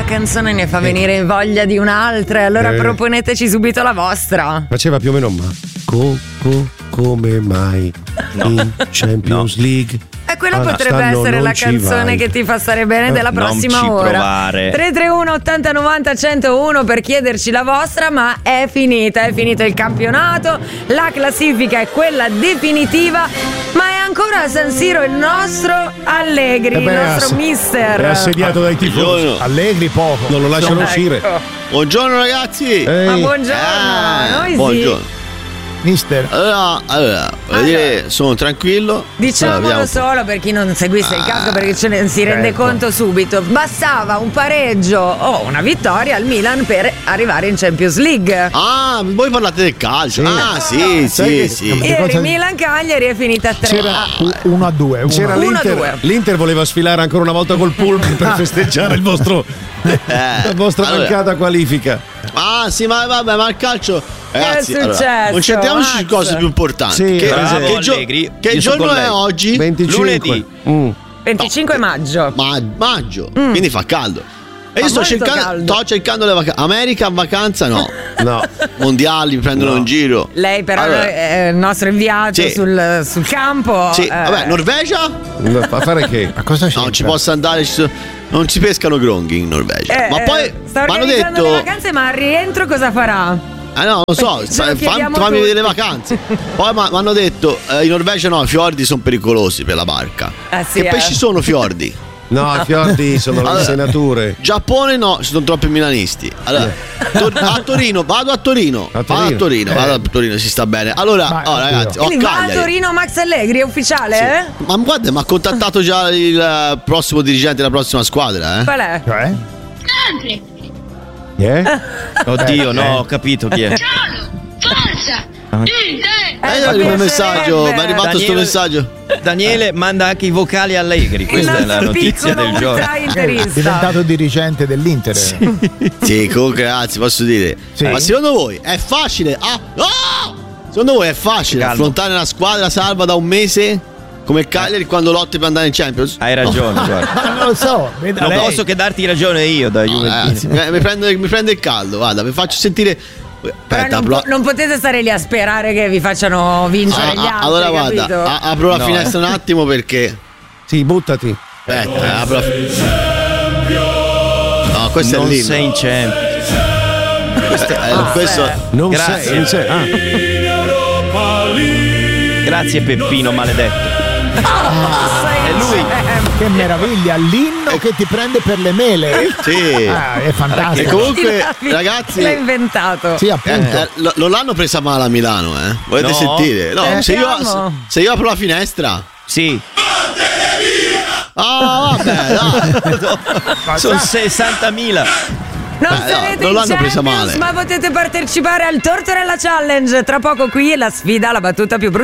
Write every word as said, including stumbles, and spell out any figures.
canzone ne fa venire voglia di un'altra, allora Eh. proponeteci subito la vostra. Faceva più o meno ma co, co, come mai in Champions League? E quella Ah, potrebbe stanno, essere non la ci canzone vai. che ti fa stare bene della Non prossima ci ora. provare. tre tre uno ottanta novanta centouno per chiederci la vostra, ma è finita, è finito il campionato, la classifica è quella definitiva, ma è ancora a San Siro il nostro Allegri, Eh il beh, nostro ass- mister. È assediato dai tifosi. Buongiorno. Allegri poco. Non lo lasciano Ecco. uscire. Buongiorno ragazzi. Ehi. Ma buongiorno, Ah, noi sì. buongiorno. Mister. Allora, allora, voglio dire, sono tranquillo. Allora, Diciamolo vediamo un po'. solo per chi non seguisse il calcio, perché ce ne si rende certo. conto subito. Bastava un pareggio o una vittoria al Milan per arrivare in Champions League. Ah, voi parlate del calcio. Ah, sì, Sai sì, che- sì. Che Ieri cosa- Milan-Cagliari è finita a tre. C'era Ah, uno a due. C'era Uno a l'Inter, due. l'Inter voleva sfilare ancora una volta col pullman per festeggiare il vostro, la vostra allora. mancata qualifica. Ah, sì, ma vabbè, ma il calcio. Ragazzi, è allora, successo, concentriamoci su Max? cose più importanti. Sì, che, bravo, che gio- Allegri, che io sono giorno con è lei. oggi? venticinque. Lunedì. Mm. venticinque maggio. Ma- maggio, quindi fa caldo. E io Fa sto molto cercando, caldo. sto cercando le vacanze. America in vacanza no. No. Mondiali mi prendono in giro. Lei però Allora, è il nostro inviato Sì. sul, sul campo. sì, eh, vabbè, Norvegia? No, fa fare che? Ma cosa c'è? No, non ci posso andare, ci sono- non si pescano gronghi in Norvegia. eh, ma eh, poi sta mi hanno organizzando detto. le vacanze, ma al rientro cosa farà? Ah no, lo so, Ce lo fa- chiediamo fammi tutti. vedere le vacanze. Poi mi hanno detto, eh, in Norvegia no, i fiordi sono pericolosi per la barca. Eh sì, che poi eh. ci sono fiordi. No, i fiordi sono le Allora, insenature. Giappone no, ci sono troppi milanisti. Allora, Tor- a Torino, vado a Torino. A Vado a Torino. Torino, Eh. vado a Torino, si sta bene. Allora, Ma- oh, ragazzi, ho Quindi va a Cagliari. Torino Max Allegri, è ufficiale? Eh? Ma guarda, mi ha contattato già il eh, prossimo dirigente della prossima squadra, eh? Qual è? Cioè? Chi è? Oddio, no, ho capito chi è. Forza! Inter! Eh, Eh, io arrivo mi il messaggio, piacerebbe. mi è arrivato sto Daniele- messaggio. Daniele manda anche i vocali Allegri, Il questa è la nostro notizia piccolo del giorno. ultra È interista. diventato dirigente dell'Inter. Sì, comunque ragazzi, posso dire. Sì. Ma secondo voi è facile? Ah, oh! Secondo voi è facile Calmo. affrontare una squadra salva da un mese come il Cagliari quando lotti per andare in Champions? Hai ragione, guarda. Ma non lo so, veda Non lei. posso che darti ragione io da No, ragazzi, Juventino. mi, mi prende, mi prende il caldo, guarda, vi faccio sentire. Però Aspetta, non, apro- po- non potete stare lì a sperare che vi facciano vincere Ah, gli ah, altri. allora guarda, capito? a- apro la No, finestra un attimo perché. Sì, buttati. Aspetta, eh, apro la No, questo Non è l'inno. sei in Champions. Questo, eh, questo- Non Grazie. sei, non sei. Ah. Grazie Peppino maledetto. È lui. Che meraviglia, l'inno che ti prende per le mele. Sì. Ah, è E fantastico. comunque, ragazzi. l'ha inventato. Sì, Eh, appunto. eh, lo- non l'hanno presa male a Milano, eh? Volete No. sentire? No, Eh, se, io, sentiamo. se io apro la finestra. Sì, Ah, vabbè, dai. sono sessantamila. Non Beh, no, sarete non in l'hanno presa Champions, male. ma potete partecipare al Tortorella Challenge. Tra poco qui la sfida, la battuta più brutta